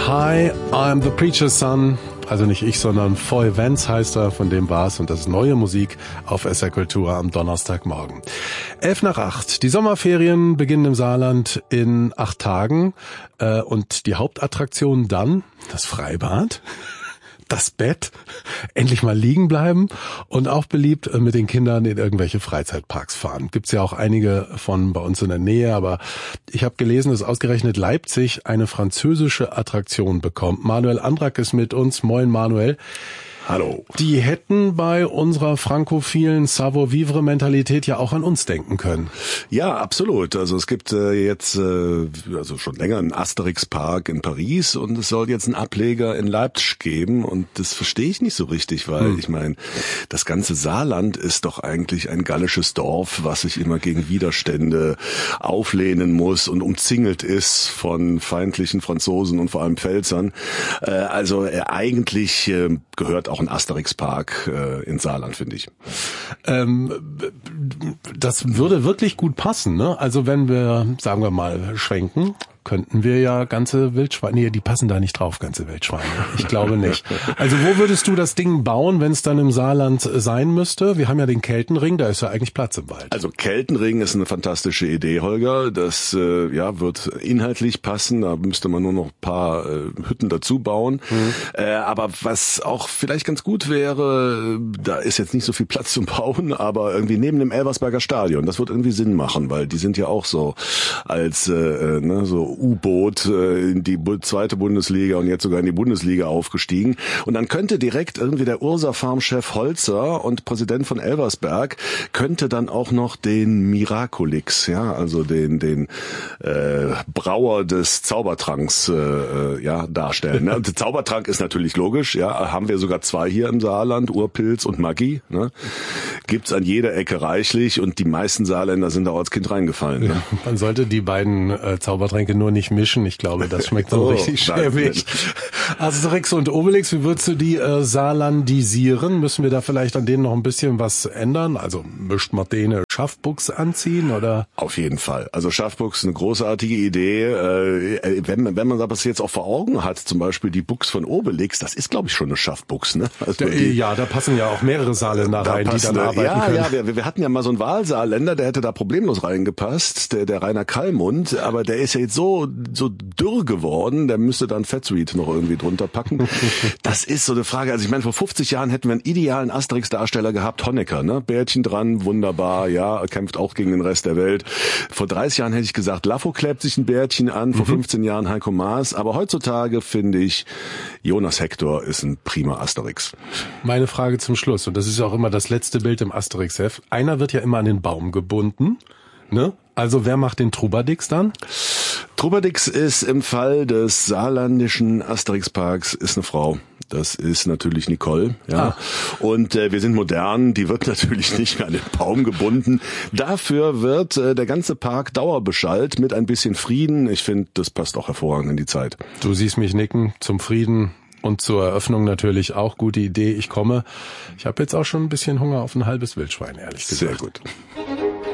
Hi, I'm the Preacher's Son. Also nicht ich, sondern Foy Vance heißt er, von dem war's. Und das ist neue Musik auf SR Kultur am Donnerstagmorgen. 7:11. Die Sommerferien beginnen im Saarland in 8 Tagen. Und die Hauptattraktion dann, das Freibad, das Bett, endlich mal liegen bleiben und auch beliebt mit den Kindern in irgendwelche Freizeitparks fahren. Gibt's ja auch einige von bei uns in der Nähe, aber ich habe gelesen, dass ausgerechnet Leipzig eine französische Attraktion bekommt. Manuel Andrak ist mit uns. Moin Manuel. Hallo. Die hätten bei unserer frankophilen Savoir-vivre-Mentalität ja auch an uns denken können. Ja, absolut. Also es gibt jetzt also schon länger einen Asterix-Park in Paris und es soll jetzt einen Ableger in Leipzig geben und das verstehe ich nicht so richtig, weil ich meine, das ganze Saarland ist doch eigentlich ein gallisches Dorf, was sich immer gegen Widerstände auflehnen muss und umzingelt ist von feindlichen Franzosen und vor allem Pfälzern. Also eigentlich gehört auch ein Asterix-Park in Saarland, finde ich. Das würde wirklich gut passen, ne? Also wenn wir, sagen wir mal, schwenken, könnten wir ja ganze Wildschweine, nee, die passen da nicht drauf, ganze Wildschweine. Ich glaube nicht. Also wo würdest du das Ding bauen, wenn es dann im Saarland sein müsste? Wir haben ja den Keltenring, da ist ja eigentlich Platz im Wald. Also Keltenring ist eine fantastische Idee, Holger. Das wird inhaltlich passen, da müsste man nur noch ein paar Hütten dazu bauen. Aber was auch vielleicht ganz gut wäre, da ist jetzt nicht so viel Platz zum Bauen, aber irgendwie neben dem Elversberger Stadion, das wird irgendwie Sinn machen, weil die sind ja auch so als so U-Boot in die zweite Bundesliga und jetzt sogar in die Bundesliga aufgestiegen. Und dann könnte direkt irgendwie der Ursa-Farm-Chef Holzer und Präsident von Elversberg könnte dann auch noch den Miraculix, also den Brauer des Zaubertranks darstellen. Ne? Und der Zaubertrank ist natürlich logisch, haben wir sogar 2 hier im Saarland, Urpilz und Maggi. Ne? Gibt's an jeder Ecke reichlich und die meisten Saarländer sind da auch als Kind reingefallen. Ne? Man sollte die beiden Zaubertränke nur nicht mischen. Ich glaube, das schmeckt so richtig schäbig. Asterix und Obelix, wie würdest du die saarlandisieren? Müssen wir da vielleicht an denen noch ein bisschen was ändern? Also mischt man denen Schaffbuchs anziehen oder? Auf jeden Fall. Also Schaffbuchs ist eine großartige Idee. Wenn man das jetzt auch vor Augen hat, zum Beispiel die Buchs von Obelix, das ist glaube ich schon eine Schaffbuchs. Ne? Also da passen ja auch mehrere Saarländer rein, die dann arbeiten können. Ja, wir hatten ja mal so einen Wahlsaarländer, der hätte da problemlos reingepasst, der Rainer Kallmund, aber der ist ja jetzt so dürr geworden, der müsste dann Fettsuite noch irgendwie drunter packen. Das ist so eine Frage. Also ich meine, vor 50 Jahren hätten wir einen idealen Asterix-Darsteller gehabt, Honecker, ne? Bärtchen dran, wunderbar, er kämpft auch gegen den Rest der Welt. Vor 30 Jahren hätte ich gesagt, Laffo klebt sich ein Bärtchen an, vor 15 Jahren Heiko Maas, aber heutzutage finde ich, Jonas Hector ist ein prima Asterix. Meine Frage zum Schluss, und das ist auch immer das letzte Bild im Asterix-Heft, einer wird ja immer an den Baum gebunden, ne? Also wer macht den Trubadix dann? Trubadix ist im Fall des saarländischen Asterix-Parks ist eine Frau. Das ist natürlich Nicole, Und wir sind modern, die wird natürlich nicht mehr an den Baum gebunden. Dafür wird der ganze Park dauerbeschallt mit ein bisschen Frieden. Ich finde, das passt auch hervorragend in die Zeit. Du siehst mich nicken zum Frieden. Und zur Eröffnung natürlich auch gute Idee. Ich komme. Ich habe jetzt auch schon ein bisschen Hunger auf ein halbes Wildschwein, ehrlich gesagt. Sehr gut.